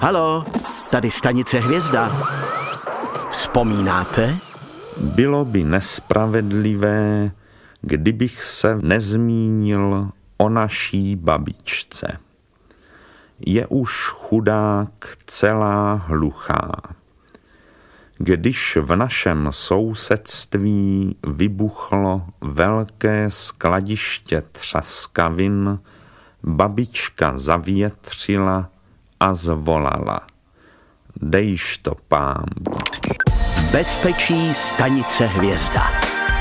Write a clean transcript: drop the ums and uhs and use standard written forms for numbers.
Halo, tady stanice Hvězda. Vzpomínáte? Bylo by nespravedlivé, kdybych se nezmínil o naší babičce. Je už chudák celá hluchá. Když v našem sousedství vybuchlo velké skladiště třaskavin, babička zavětřila a zvolala: Dejš to, pán. Bezpečí stanice Hvězda.